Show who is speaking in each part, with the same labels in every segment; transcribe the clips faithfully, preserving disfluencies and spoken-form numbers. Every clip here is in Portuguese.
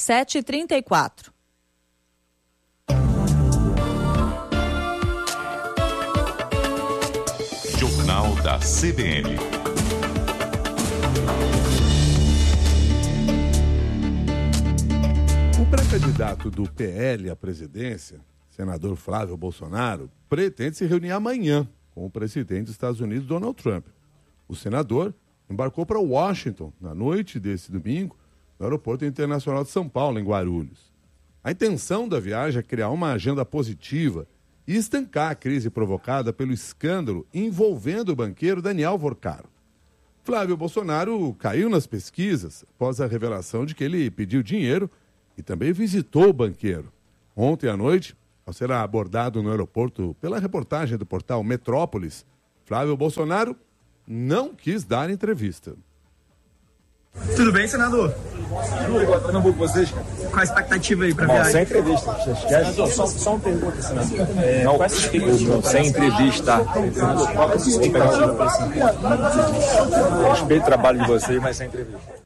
Speaker 1: sete e trinta e quatro.
Speaker 2: Jornal da C B N.
Speaker 3: O pré-candidato do P L à presidência, senador Flávio Bolsonaro, pretende se reunir amanhã com o presidente dos Estados Unidos, Donald Trump. O senador embarcou para Washington na noite desse domingo, no Aeroporto Internacional de São Paulo, em Guarulhos. A intenção da viagem é criar uma agenda positiva e estancar a crise provocada pelo escândalo envolvendo o banqueiro Daniel Vorcaro. Flávio Bolsonaro caiu nas pesquisas após a revelação de que ele pediu dinheiro e também visitou o banqueiro. Ontem à noite, ao ser abordado no aeroporto pela reportagem do portal Metrópolis, Flávio Bolsonaro não quis dar entrevista.
Speaker 4: Tudo bem, senador?
Speaker 5: Tudo igual, Pernambuco, vocês?
Speaker 4: Qual a expectativa aí para a
Speaker 5: Bom,
Speaker 4: viagem?
Speaker 5: sem entrevista.
Speaker 6: Senador, só, só uma pergunta, senador. É,
Speaker 5: não,
Speaker 6: quais expectativas?
Speaker 5: sem entrevista.
Speaker 6: Qual é a sua expectativa para esse encontro?
Speaker 5: Respeito o trabalho de vocês, mas sem entrevista.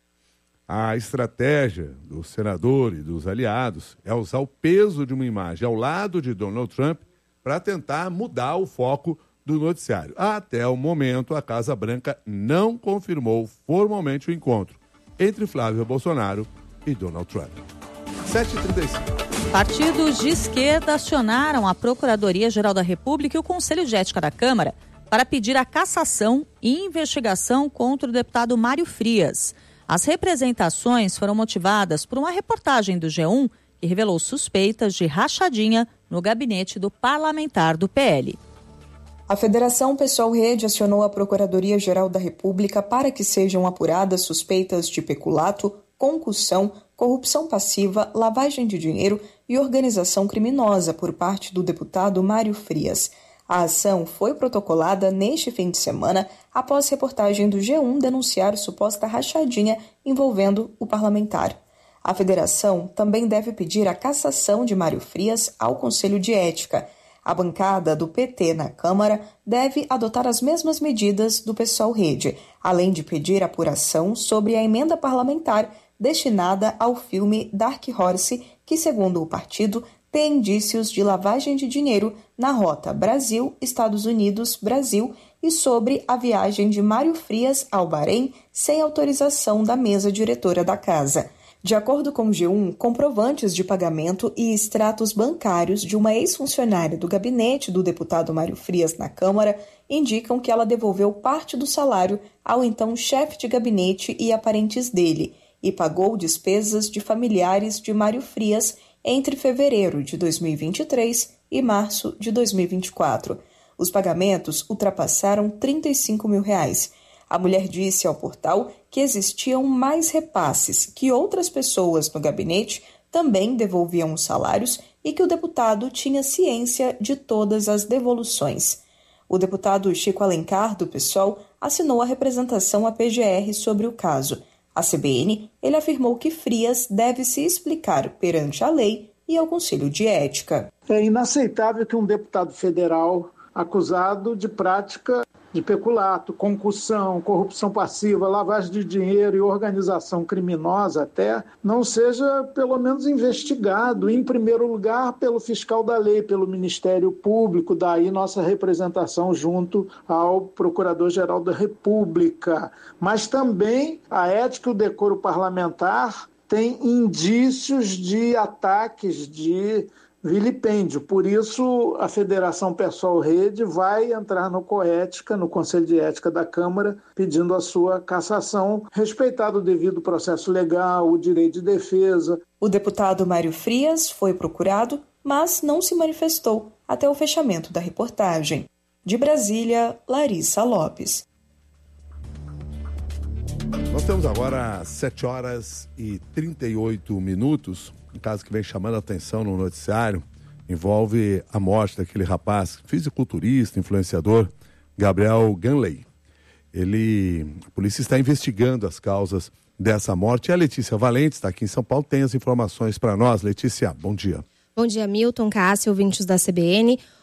Speaker 3: A estratégia do senador e dos aliados é usar o peso de uma imagem ao lado de Donald Trump para tentar mudar o foco do noticiário. Até o momento, a Casa Branca não confirmou formalmente o encontro entre Flávio Bolsonaro e Donald Trump. sete e trinta e cinco.
Speaker 1: Partidos de esquerda acionaram a Procuradoria-Geral da República e o Conselho de Ética da Câmara para pedir a cassação e investigação contra o deputado Mário Frias. As representações foram motivadas por uma reportagem do G um que revelou suspeitas de rachadinha no gabinete do parlamentar do P L.
Speaker 7: A Federação Pessoal Rede acionou a Procuradoria-Geral da República para que sejam apuradas suspeitas de peculato, concussão, corrupção passiva, lavagem de dinheiro e organização criminosa por parte do deputado Mário Frias. A ação foi protocolada neste fim de semana após reportagem do G um denunciar suposta rachadinha envolvendo o parlamentar. A federação também deve pedir a cassação de Mário Frias ao Conselho de Ética. A bancada do P T na Câmara deve adotar as mesmas medidas do Pessoal Rede, além de pedir apuração sobre a emenda parlamentar destinada ao filme Dark Horse, que, segundo o partido, tem indícios de lavagem de dinheiro na rota Brasil-Estados Unidos-Brasil e sobre a viagem de Mário Frias ao Bahrein sem autorização da mesa diretora da casa. De acordo com o G um, comprovantes de pagamento e extratos bancários de uma ex-funcionária do gabinete do deputado Mário Frias na Câmara indicam que ela devolveu parte do salário ao então chefe de gabinete e a parentes dele e pagou despesas de familiares de Mário Frias entre fevereiro de dois mil e vinte e três e março de dois mil e vinte e quatro. Os pagamentos ultrapassaram trinta e cinco mil reais. A mulher disse ao portal que existiam mais repasses, que outras pessoas no gabinete também devolviam os salários e que o deputado tinha ciência de todas as devoluções. O deputado Chico Alencar, do PSOL, assinou a representação à P G R sobre o caso. À C B N, ele afirmou que Frias deve se explicar perante a lei e ao Conselho de Ética.
Speaker 8: É inaceitável que um deputado federal acusado de prática de peculato, concussão, corrupção passiva, lavagem de dinheiro e organização criminosa até, não seja pelo menos investigado, em primeiro lugar pelo fiscal da lei, pelo Ministério Público, daí nossa representação junto ao Procurador-Geral da República. Mas também a ética e o decoro parlamentar têm indícios de ataques, de vilipêndio. Por isso, a Federação Pessoal Rede vai entrar no COÉtica, no Conselho de Ética da Câmara, pedindo a sua cassação, respeitado o devido processo legal, o direito de defesa.
Speaker 7: O deputado Mário Frias foi procurado, mas não se manifestou até o fechamento da reportagem. De Brasília, Larissa Lopes.
Speaker 3: Nós temos agora sete horas e trinta e oito minutos. Um caso que vem chamando a atenção no noticiário envolve a morte daquele rapaz, fisiculturista, influenciador, Gabriel Ganley. Ele, a polícia está investigando as causas dessa morte. E a Letícia Valente está aqui em São Paulo, tem as informações para nós. Letícia, bom dia.
Speaker 9: Bom dia, Milton, Cássio, ouvintes da C B N.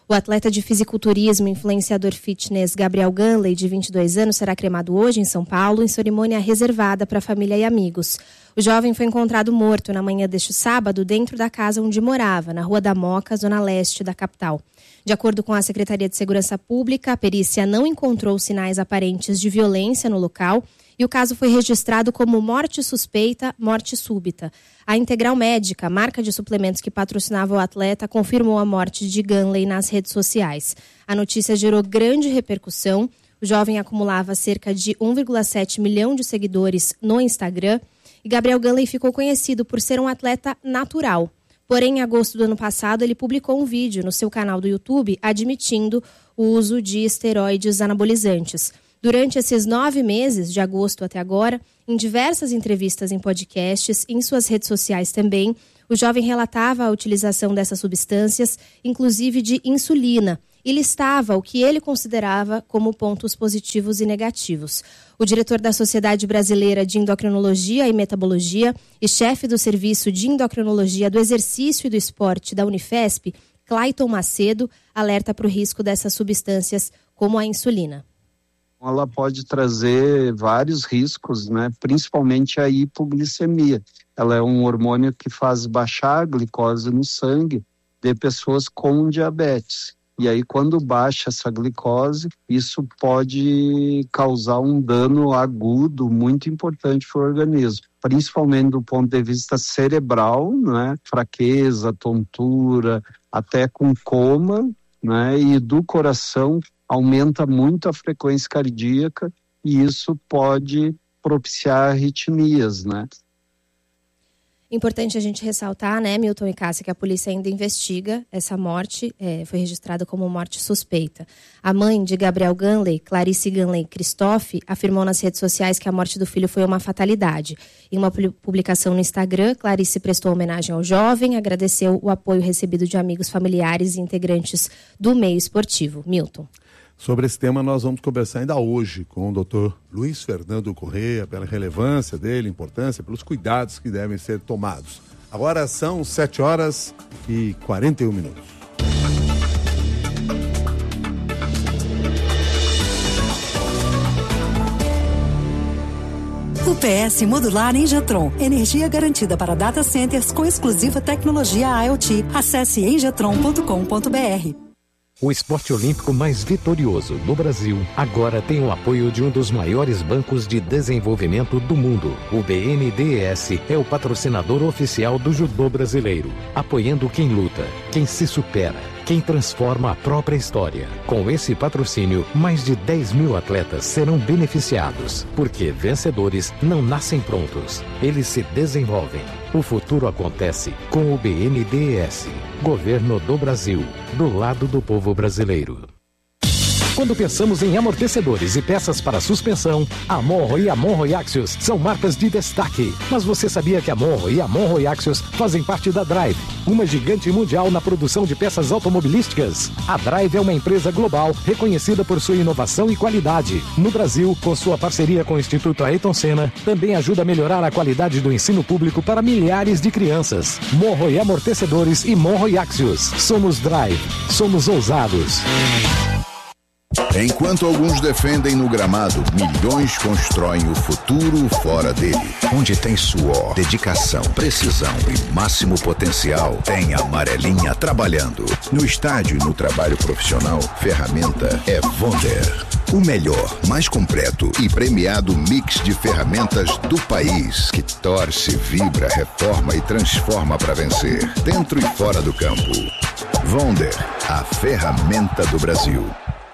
Speaker 9: O atleta de fisiculturismo e influenciador fitness Gabriel Ganley, de vinte e dois anos, será cremado hoje em São Paulo, em cerimônia reservada para a família e amigos. O jovem foi encontrado morto na manhã deste sábado dentro da casa onde morava, na Rua da Moca, zona leste da capital. De acordo com a Secretaria de Segurança Pública, a perícia não encontrou sinais aparentes de violência no local e o caso foi registrado como morte suspeita, morte súbita. A Integral Médica, marca de suplementos que patrocinava o atleta, confirmou a morte de Ganley nas redes sociais. A notícia gerou grande repercussão. O jovem acumulava cerca de um vírgula sete milhão de seguidores no Instagram e Gabriel Ganley ficou conhecido por ser um atleta natural. Porém, em agosto do ano passado, ele publicou um vídeo no seu canal do YouTube admitindo o uso de esteroides anabolizantes. Durante esses nove meses, de agosto até agora, em diversas entrevistas em podcasts e em suas redes sociais também, o jovem relatava a utilização dessas substâncias, inclusive de insulina, e listava o que ele considerava como pontos positivos e negativos. O diretor da Sociedade Brasileira de Endocrinologia e Metabologia e chefe do Serviço de Endocrinologia do Exercício e do Esporte da Unifesp, Clayton Macedo, alerta para o risco dessas substâncias como a insulina.
Speaker 10: Ela pode trazer vários riscos, né? Principalmente a hipoglicemia. Ela é um hormônio que faz baixar a glicose no sangue de pessoas com diabetes. E aí, quando baixa essa glicose, isso pode causar um dano agudo muito importante para o organismo, principalmente do ponto de vista cerebral, né? Fraqueza, tontura, até com coma, né? E do coração, aumenta muito a frequência cardíaca e isso pode propiciar arritmias, né?
Speaker 9: Importante a gente ressaltar, né, Milton e Cássia, que a polícia ainda investiga essa morte, é, foi registrada como morte suspeita. A mãe de Gabriel Ganley, Clarice Ganley Christophe, afirmou nas redes sociais que a morte do filho foi uma fatalidade. Em uma publicação no Instagram, Clarice prestou homenagem ao jovem, agradeceu o apoio recebido de amigos, familiares e integrantes do meio esportivo. Milton.
Speaker 3: Sobre esse tema nós vamos conversar ainda hoje com o doutor Luiz Fernando Corrêa, pela relevância dele, importância, pelos cuidados que devem ser tomados. Agora são sete horas e quarenta e um minutos.
Speaker 11: U P S Modular Engetron. Energia garantida para data centers com exclusiva tecnologia IoT. Acesse engetron ponto com ponto br.
Speaker 12: O esporte olímpico mais vitorioso do Brasil agora tem o apoio de um dos maiores bancos de desenvolvimento do mundo. O B N D E S é o patrocinador oficial do judô brasileiro, apoiando quem luta, quem se supera, quem transforma a própria história. Com esse patrocínio, mais de dez mil atletas serão beneficiados, porque vencedores não nascem prontos, eles se desenvolvem. O futuro acontece com o B N D E S, Governo do Brasil, do lado do povo brasileiro. Quando pensamos em amortecedores e peças para suspensão, a Monro e a Monro Axios são marcas de destaque. Mas você sabia que a Monro e a Monro Axios fazem parte da Drive, uma gigante mundial na produção de peças automobilísticas? A Drive é uma empresa global reconhecida por sua inovação e qualidade. No Brasil, com sua parceria com o Instituto Ayrton Senna, também ajuda a melhorar a qualidade do ensino público para milhares de crianças. Monro e Amortecedores e Monro Axios. Somos Drive. Somos ousados.
Speaker 13: Enquanto alguns defendem no gramado, milhões constroem o futuro fora dele. Onde tem suor, dedicação, precisão e máximo potencial, tem a amarelinha trabalhando. No estádio e no trabalho profissional, ferramenta é Wonder. O melhor, mais completo e premiado mix de ferramentas do país, que torce, vibra, reforma e transforma para vencer, dentro e fora do campo. Wonder, a ferramenta do Brasil.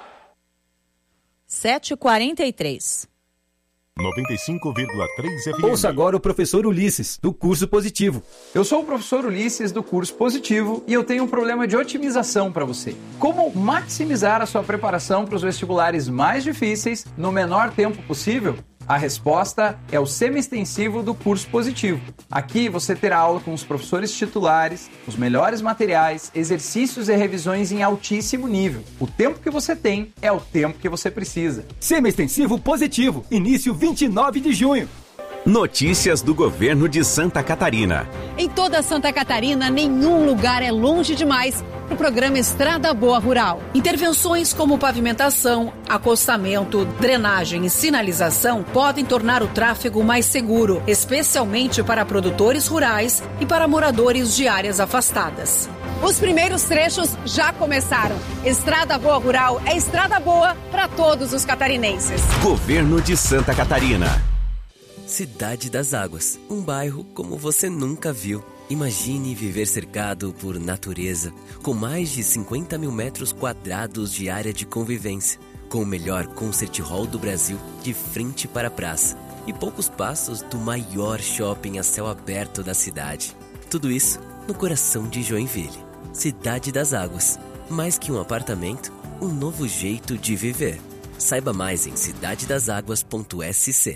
Speaker 1: sete e quarenta e três.
Speaker 2: noventa e cinco vírgula três F M.
Speaker 14: Ouça agora o professor Ulisses, do Curso Positivo. Eu sou o professor Ulisses, do Curso Positivo, e eu tenho um problema de otimização para você. Como maximizar a sua preparação para os vestibulares mais difíceis no menor tempo possível? A resposta é o semi-extensivo do Curso Positivo. Aqui você terá aula com os professores titulares, os melhores materiais, exercícios e revisões em altíssimo nível. O tempo que você tem é o tempo que você precisa.
Speaker 15: Semi-extensivo Positivo, início vinte e nove de junho. Notícias do governo de Santa Catarina.
Speaker 16: Em toda Santa Catarina, nenhum lugar é longe demais para o programa Estrada Boa Rural. Intervenções como pavimentação, acostamento, drenagem e sinalização podem tornar o tráfego mais seguro, especialmente para produtores rurais e para moradores de áreas afastadas. Os primeiros trechos já começaram. Estrada Boa Rural é estrada boa para todos os catarinenses.
Speaker 15: Governo de Santa Catarina.
Speaker 17: Cidade das Águas, um bairro como você nunca viu. Imagine viver cercado por natureza, com mais de cinquenta mil metros quadrados de área de convivência, com o melhor concert hall do Brasil de frente para a praça e poucos passos do maior shopping a céu aberto da cidade. Tudo isso no coração de Joinville. Cidade das Águas, mais que um apartamento, um novo jeito de viver. Saiba mais em cidade das águas ponto s c.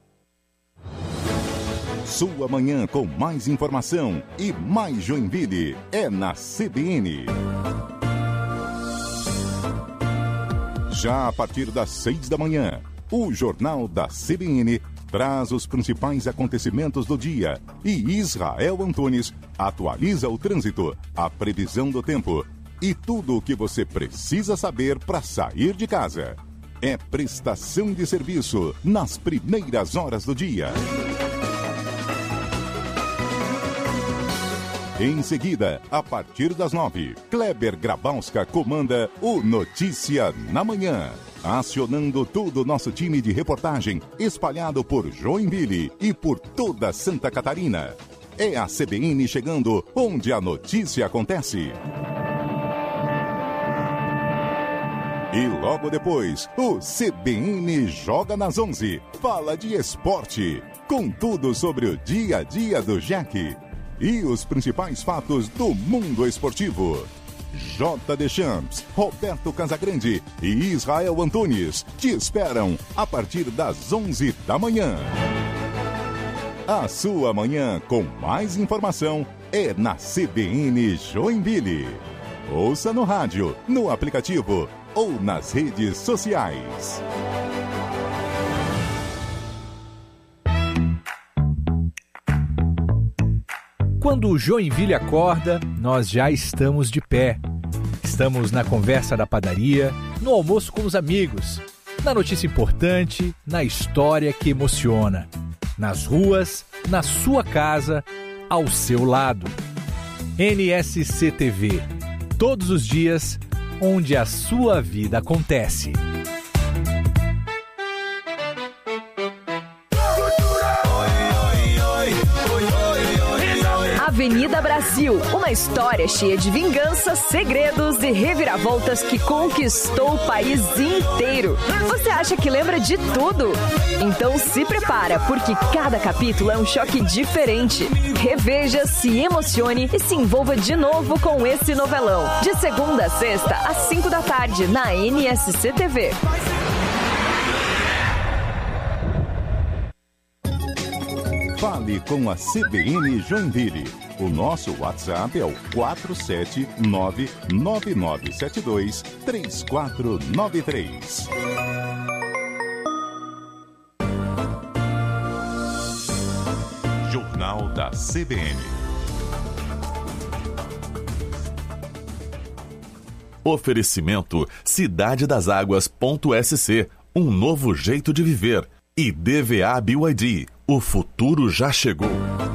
Speaker 2: Sua manhã com mais informação e mais Joinville é na C B N. Já a partir das seis da manhã, o Jornal da C B N traz os principais acontecimentos do dia e Israel Antunes atualiza o trânsito, a previsão do tempo e tudo o que você precisa saber para sair de casa. É prestação de serviço nas primeiras horas do dia. Em seguida, a partir das nove, Kleber Grabowska comanda o Notícia na Manhã, acionando todo o nosso time de reportagem espalhado por Joinville e por toda Santa Catarina. É a C B N chegando onde a notícia acontece. E logo depois, o C B N Joga nas onze, fala de esporte, com tudo sobre o dia a dia do Jack e os principais fatos do mundo esportivo. J. Deschamps, Roberto Casagrande e Israel Antunes te esperam a partir das onze da manhã. A sua manhã com mais informação é na C B N Joinville. Ouça no rádio, no aplicativo ou nas redes sociais.
Speaker 18: Quando o Joinville acorda, nós já estamos de pé. Estamos na conversa da padaria, no almoço com os amigos, na notícia importante, na história que emociona. Nas ruas, na sua casa, ao seu lado. N S C T V. Todos os dias, onde a sua vida acontece.
Speaker 19: Avenida Brasil, uma história cheia de vinganças, segredos e reviravoltas que conquistou o país inteiro. Você acha que lembra de tudo? Então se prepara, porque cada capítulo é um choque diferente. Reveja, se emocione e se envolva de novo com esse novelão. De segunda a sexta, às cinco da tarde, na N S C T V.
Speaker 2: Fale com a C B N Joinville. O nosso WhatsApp é o quatro sete nove, nove nove sete dois, três quatro nove três. Jornal da C B N.
Speaker 20: Oferecimento cidade das águas ponto s c, um novo jeito de viver. E D V A B Y D, o futuro já chegou.